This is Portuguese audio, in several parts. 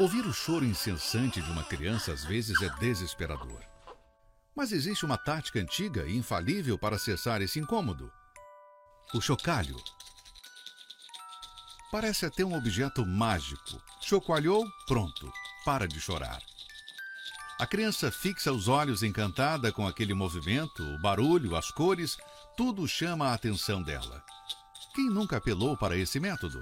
Ouvir o choro incessante de uma criança às vezes é desesperador. Mas existe uma tática antiga e infalível para cessar esse incômodo: o chocalho. Parece até um objeto mágico. Chocalhou, pronto, para de chorar. A criança fixa os olhos encantada com aquele movimento, o barulho, as cores, tudo chama a atenção dela. Quem nunca apelou para esse método?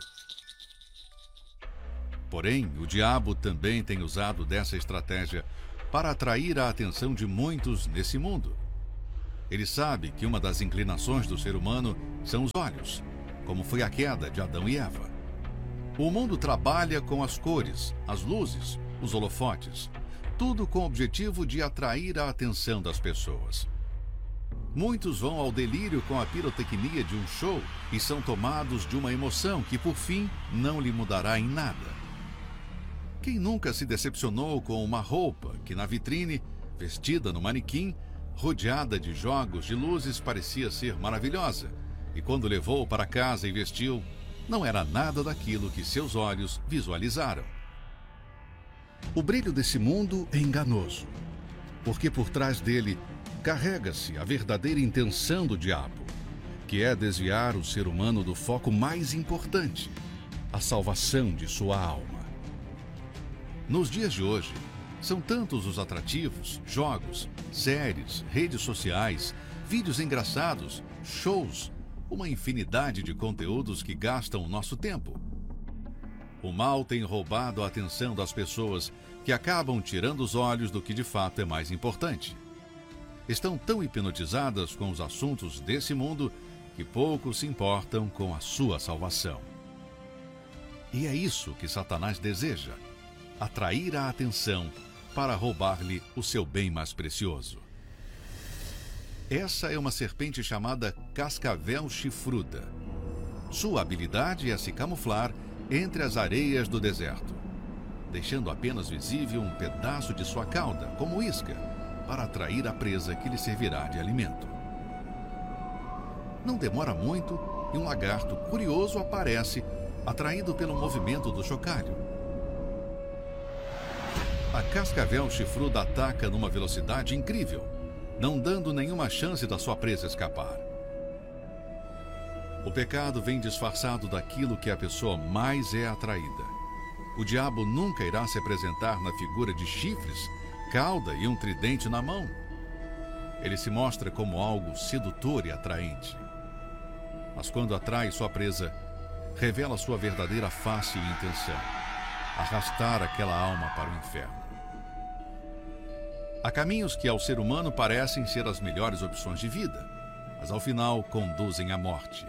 Porém, o diabo também tem usado dessa estratégia para atrair a atenção de muitos nesse mundo. Ele sabe que uma das inclinações do ser humano são os olhos, como foi a queda de Adão e Eva. O mundo trabalha com as cores, as luzes, os holofotes, tudo com o objetivo de atrair a atenção das pessoas. Muitos vão ao delírio com a pirotecnia de um show e são tomados de uma emoção que, por fim, não lhe mudará em nada. Quem nunca se decepcionou com uma roupa que, na vitrine, vestida no manequim, rodeada de jogos de luzes, parecia ser maravilhosa, e quando levou para casa e vestiu, não era nada daquilo que seus olhos visualizaram? O brilho desse mundo é enganoso, porque por trás dele carrega-se a verdadeira intenção do diabo, que é desviar o ser humano do foco mais importante, a salvação de sua alma. Nos dias de hoje, são tantos os atrativos, jogos, séries, redes sociais, vídeos engraçados, shows, uma infinidade de conteúdos que gastam o nosso tempo. O mal tem roubado a atenção das pessoas, que acabam tirando os olhos do que de fato é mais importante. Estão tão hipnotizadas com os assuntos desse mundo que pouco se importam com a sua salvação. E é isso que Satanás deseja: atrair a atenção para roubar-lhe o seu bem mais precioso. Essa é uma serpente chamada cascavel chifruda. Sua habilidade é se camuflar entre as areias do deserto, deixando apenas visível um pedaço de sua cauda, como isca, para atrair a presa que lhe servirá de alimento. Não demora muito e um lagarto curioso aparece, atraído pelo movimento do chocalho. A cascavel chifruda ataca numa velocidade incrível, não dando nenhuma chance da sua presa escapar. O pecado vem disfarçado daquilo que a pessoa mais é atraída. O diabo nunca irá se apresentar na figura de chifres, cauda e um tridente na mão. Ele se mostra como algo sedutor e atraente. Mas quando atrai sua presa, revela sua verdadeira face e intenção: arrastar aquela alma para o inferno. Há caminhos que ao ser humano parecem ser as melhores opções de vida, mas ao final conduzem à morte.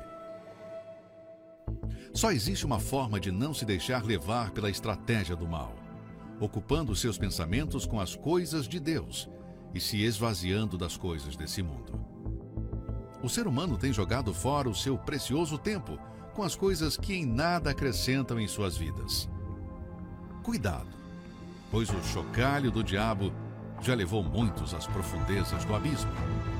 Só existe uma forma de não se deixar levar pela estratégia do mal: ocupando seus pensamentos com as coisas de Deus e se esvaziando das coisas desse mundo. O ser humano tem jogado fora o seu precioso tempo com as coisas que em nada acrescentam em suas vidas. Cuidado, pois o chocalho do diabo já levou muitos às profundezas do abismo.